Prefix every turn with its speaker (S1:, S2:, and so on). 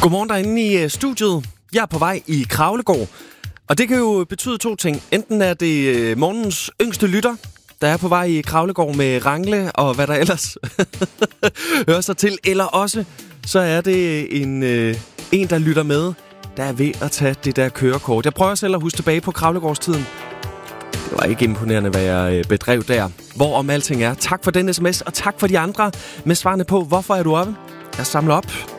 S1: Godmorgen derinde i studiet. Jeg er på vej i Kravlegård, og det kan jo betyde to ting. Enten er det morgens yngste lytter, der er på vej i Kravlegård med Rangle og hvad der ellers hører sig til, eller også så er det en, der lytter med, der er ved at tage det der kørekort. Jeg prøver selv at huske tilbage på Kravlegårdstiden. Det var ikke imponerende, hvad jeg bedrev der. Hvorom alting er. Tak for den sms, og tak for de andre med svarene på, hvorfor er du oppe? Jeg samler op.